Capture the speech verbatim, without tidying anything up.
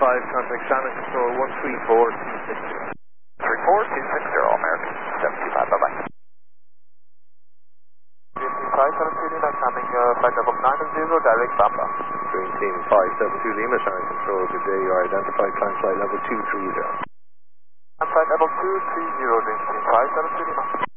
five, contact Shannon Control one three four two six zero. three four two six zero, American seven two five, bye-bye. Green Team five seven two Lima, coming uh, flight level nine zero, direct Bamba. Green Team five seven two Lima, Shannon Control, good day, you are identified, climb flight level two three zero. Climb flight level two three zero, Green Team five seven two Lima.